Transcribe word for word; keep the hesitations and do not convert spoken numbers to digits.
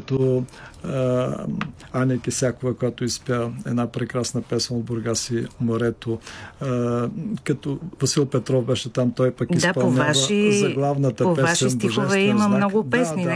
като а, Аня Кисякова, която изпя една прекрасна песен от Бургас и морето, а, като Васил Петров беше там, той пък да, изпълнява ваши, заглавната по песен. По ваши стихове има знак. много песни. Да, да.